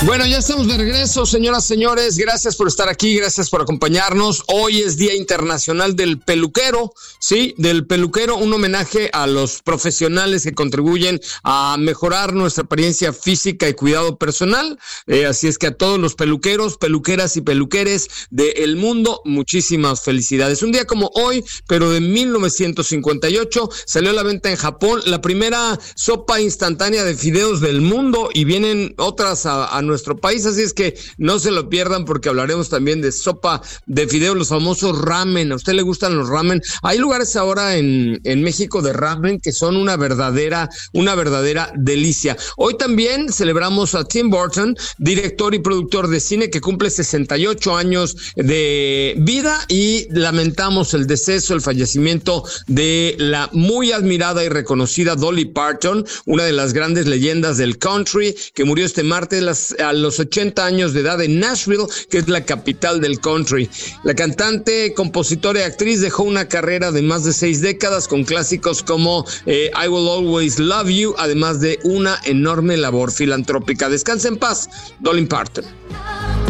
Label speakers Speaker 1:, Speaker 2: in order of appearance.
Speaker 1: Bueno, ya estamos de regreso, señoras, señores. Gracias por estar aquí, gracias por acompañarnos. Hoy es Día Internacional del Peluquero, ¿sí? Del peluquero, un homenaje a los profesionales que contribuyen a mejorar nuestra apariencia física y cuidado personal. Así es que a todos los peluqueros, peluqueras y peluqueres del mundo, muchísimas felicidades. Un día como hoy, pero de 1958, salió a la venta en Japón la primera sopa instantánea de fideos del mundo y vienen otras a nuestro país, así es que no se lo pierdan porque hablaremos también de sopa de fideos, los famosos ramen. ¿A usted le gustan los ramen? Hay lugares ahora en México de ramen que son una verdadera delicia. Hoy también celebramos a Tim Burton, director y productor de cine que cumple 68 años de vida, y lamentamos el deceso, el fallecimiento de la muy admirada y reconocida Dolly Parton, una de las grandes leyendas del country, que murió este martes a los 80 años de edad en Nashville, que es la capital del country. La cantante, compositora y actriz dejó una carrera de más de 6 décadas con clásicos como I Will Always Love You, además de una enorme labor filantrópica. Descansa en paz, Dolly Parton.